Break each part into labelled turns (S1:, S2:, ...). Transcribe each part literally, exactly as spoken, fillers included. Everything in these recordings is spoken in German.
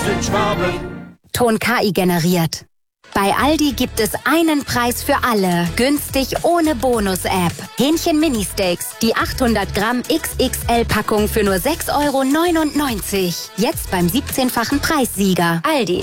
S1: sind Schwaben.
S2: Ton K I generiert. Bei Aldi gibt es einen Preis für alle. Günstig ohne Bonus-App. Hähnchen Mini-Steaks. Die achthundert Gramm X X L-Packung für nur sechs Euro neunundneunzig. Jetzt beim siebzehnfachen Preissieger. Aldi.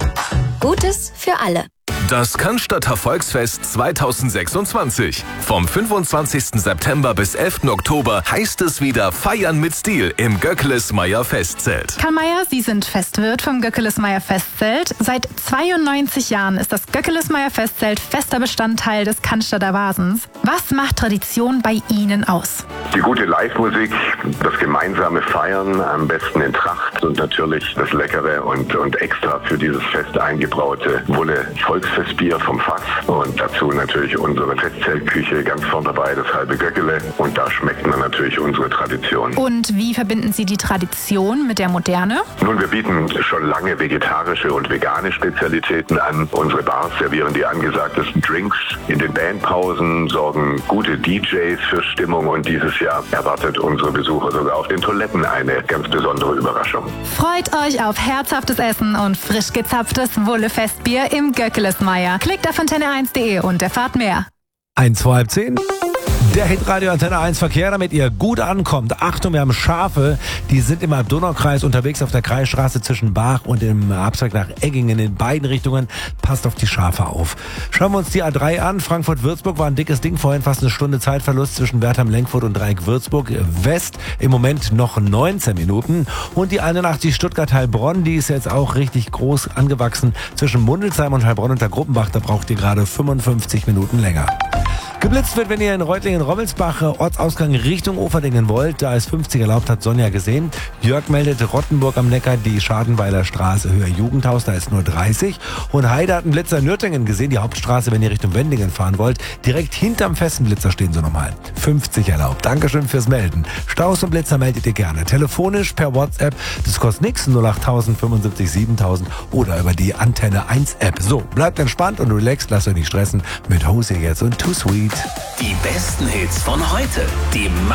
S2: Gutes für alle.
S3: Das Cannstatter Volksfest zweitausendsechsundzwanzig. Vom fünfundzwanzigsten September bis elften Oktober heißt es wieder Feiern mit Stil im Göckelesmeier Festzelt.
S4: Karl Mayer, Sie sind Festwirt vom Göckelesmeier Festzelt. Seit zweiundneunzig Jahren ist das Göckelesmeier Festzelt fester Bestandteil des Cannstatter Vasens. Was macht Tradition bei Ihnen aus?
S5: Die gute Live-Musik, das gemeinsame Feiern, am besten in Tracht und natürlich das leckere und, und extra für dieses Fest eingebraute Wulle Volksfestbier vom Fass und dazu natürlich unsere Festzeltküche ganz vorn dabei, das halbe Göckele, und da schmeckt man natürlich unsere Tradition.
S4: Und wie verbinden Sie die Tradition mit der Moderne?
S5: Nun, wir bieten schon lange vegetarische und vegane Spezialitäten an. Unsere Bars servieren die angesagtesten Drinks. In den Bandpausen sorgen gute D Js für Stimmung und dieses Jahr erwartet unsere Besucher sogar auf den Toiletten eine ganz besondere Überraschung.
S4: Freut euch auf herzhaftes Essen und frisch gezapftes Wulle-Festbier im Göckelesmeier. Klickt auf antenne eins punkt de und erfahrt mehr.
S6: eins vor halb zehn. Der Hitradio Antenne eins Verkehr, damit ihr gut ankommt. Achtung, wir haben Schafe, die sind im Alb-Donau-Kreis unterwegs auf der Kreisstraße zwischen Bach und im Abzweig nach Eggingen in beiden Richtungen. Passt auf die Schafe auf. Schauen wir uns die A drei an. Frankfurt-Würzburg war ein dickes Ding vorhin, fast eine Stunde Zeitverlust zwischen Wertheim-Lenkfurt und Dreieck-Würzburg West. Im Moment noch neunzehn Minuten. Und die einundachtzig Stuttgart-Heilbronn, die ist jetzt auch richtig groß angewachsen. Zwischen Mundelsheim und Heilbronn unter Gruppenbach, da braucht ihr gerade fünfundfünfzig Minuten länger. Geblitzt wird, wenn ihr in Reutlingen-Rommelsbach Ortsausgang Richtung Oferdingen wollt. Da ist fünfzig erlaubt, hat Sonja gesehen. Jörg meldet Rottenburg am Neckar, die Schadenweiler Straße, Höher Jugendhaus, da ist nur dreißig. Und Heide hat einen Blitzer in Nürtingen gesehen, die Hauptstraße, wenn ihr Richtung Wendingen fahren wollt. Direkt hinterm festen Blitzer stehen sie nochmal. fünfzig erlaubt. Dankeschön fürs Melden. Staus und Blitzer meldet ihr gerne. Telefonisch, per WhatsApp, das kostet nichts, null acht null null fünfundsiebzig siebentausend oder über die Antenne eins App. So, bleibt entspannt und relaxed, lasst euch nicht stressen mit Hose jetzt und Too Sweet.
S7: Die besten Hits von heute, die